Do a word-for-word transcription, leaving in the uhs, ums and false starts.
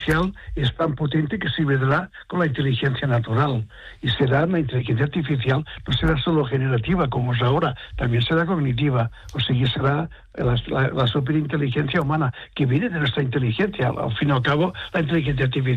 es tan potente que se vendrá con la inteligencia natural y será una inteligencia artificial, no será solo generativa como es ahora, también será cognitiva, o sea, será la, la, la superinteligencia humana que viene de nuestra inteligencia. Al fin y al cabo, la inteligencia artificial